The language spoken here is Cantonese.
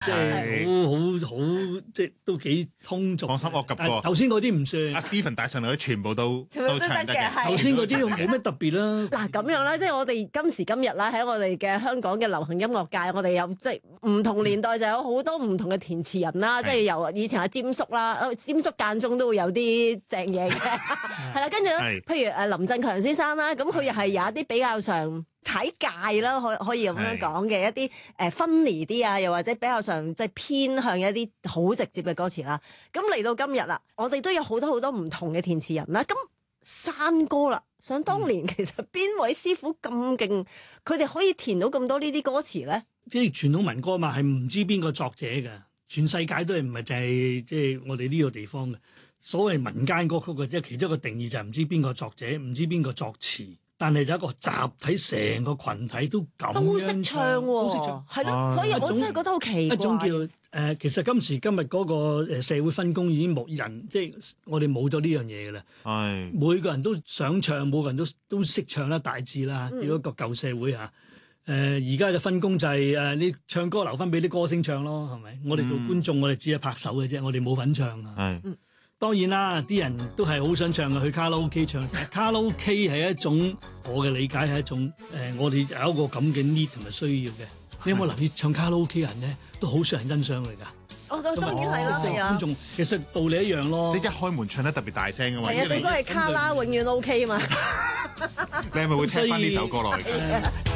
即係好，即係都幾通俗。 放心，我及過。 頭先嗰啲唔算。 阿 Stephen 帶上嚟嗰啲全部都唱得嘅。 頭先嗰啲冇咩特別啦。 嗱咁樣啦，即係我哋今時今日啦，喺我哋嘅香港嘅流行音樂界，我哋有即係唔同年代就有好多唔同嘅填詞人啦，即係由以前阿詹叔啦，詹叔間中都會有啲正嘢嘅，係啦，跟住咧，譬如林振強先生啦，咁佢又係有一啲比較上踩界啦，可以咁樣講嘅一啲funny啲啊，又或者比較上即係偏向一啲好直接嘅歌詞啦。咁嚟到今日啦，我哋都有好多唔同嘅填詞人啦。咁山歌啦，想當年其實邊位師傅咁勁，佢哋可以填到咁多呢啲歌詞咧？ 即係傳統民歌嘛，係唔知邊個作者嘅，全世界都係唔係淨係即係我哋呢個地方嘅。所謂民間歌曲嘅，即係其中一個定義就係唔知邊個作者，唔知邊個作詞。但係就一個集體，成個群體都咁樣都識唱喎，係咯，所以我真係覺得好奇怪。 一種叫其實今時今日嗰個社會分工已經冇人，即係我哋冇咗呢樣嘢㗎啦。係每個人都想唱，每個人都識唱啦，大致啦。如果個舊社會嚇，而家嘅分工就係你唱歌留翻俾啲歌星唱咯，係咪？我哋做觀眾，我哋只係拍手嘅啫，我哋冇份唱啊。當然啦，啲人都係好想唱嘅，去卡拉 OK 唱。卡拉 OK 係一種我嘅理解係一種我哋有一個咁嘅 need 同埋需要嘅。你有冇留意唱卡拉 OK 嘅人咧，都好少人欣賞佢㗎？ 當然係啦，係啊。 觀眾其實道理一樣咯。 你一開門唱得特別大聲㗎嘛？ 係啊，正所謂卡拉永遠 OK 嘛。 你係咪會聽翻呢首歌落去？